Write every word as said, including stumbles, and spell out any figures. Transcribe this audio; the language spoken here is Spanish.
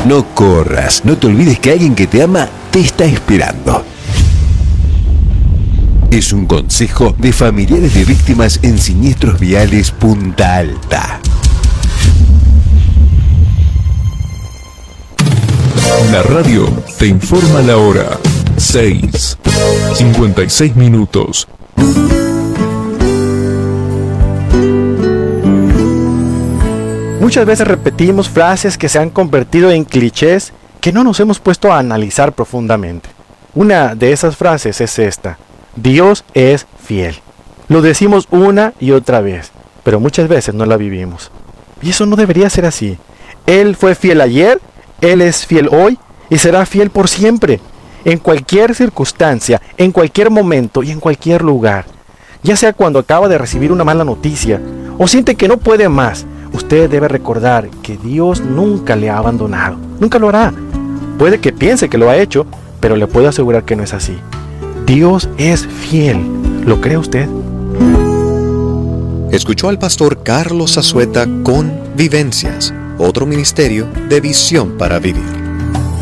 No corras, no te olvides que alguien que te ama te está esperando. Es un consejo de familiares de víctimas en siniestros viales Punta Alta. La radio te informa la hora. seis, cincuenta y seis minutos. Muchas veces repetimos frases que se han convertido en clichés que no nos hemos puesto a analizar profundamente. Una de esas frases es esta: Dios es fiel. Lo decimos una y otra vez, pero muchas veces no la vivimos. Y eso no debería ser así. Él fue fiel ayer, Él es fiel hoy y será fiel por siempre, en cualquier circunstancia, en cualquier momento y en cualquier lugar. Ya sea cuando acaba de recibir una mala noticia o siente que no puede más, usted debe recordar que Dios nunca le ha abandonado, nunca lo hará. Puede que piense que lo ha hecho, pero le puedo asegurar que no es así. Dios es fiel. ¿Lo cree usted? Escuchó al pastor Carlos Azueta con Vivencias, otro ministerio de Visión para Vivir.